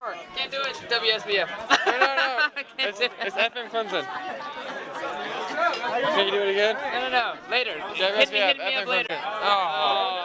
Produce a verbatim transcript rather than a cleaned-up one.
Can't do it. W S B F. No, no, no. It's, it's F M Clemson. Can you do it again? No, no, no. Later. W S B F, Hit me, hit me F M up later. Clemson. Oh.